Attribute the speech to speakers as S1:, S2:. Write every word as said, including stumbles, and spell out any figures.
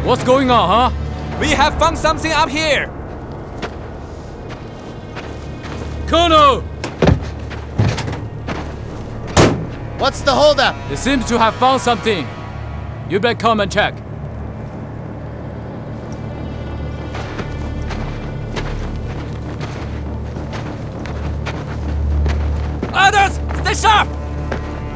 S1: What's going on, huh?
S2: We have found something up here!
S1: Colonel!
S3: What's the holdup?
S1: They seem to have found something. You better come and check.
S2: Others, stay sharp!